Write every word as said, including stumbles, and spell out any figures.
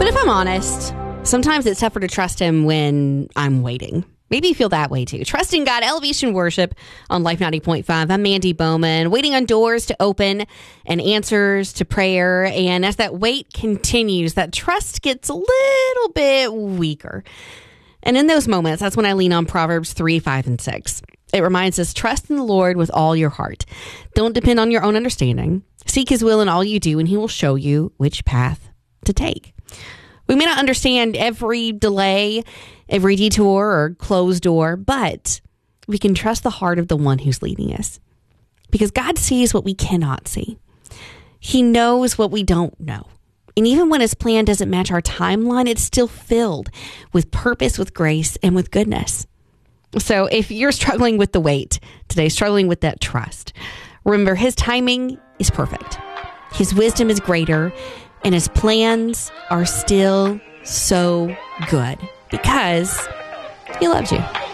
But if I'm honest, sometimes it's tougher to trust him when I'm waiting. Maybe you feel that way too. Trusting God, Elevation Worship on Life ninety point five. I'm Mandy Bowman, waiting on doors to open and answers to prayer. And as that wait continues, that trust gets a little bit weaker. And in those moments, that's when I lean on Proverbs three, five, and six. It reminds us, trust in the Lord with all your heart. Don't depend on your own understanding. Seek his will in all you do, and he will show you which path to take. We may not understand every delay, every detour or closed door, but we can trust the heart of the one who's leading us. Because God sees what we cannot see. He knows what we don't know. And even when his plan doesn't match our timeline, it's still filled with purpose, with grace, and with goodness. So if you're struggling with the wait today, struggling with that trust, remember his timing is perfect. His wisdom is greater, and his plans are still so good because he loves you.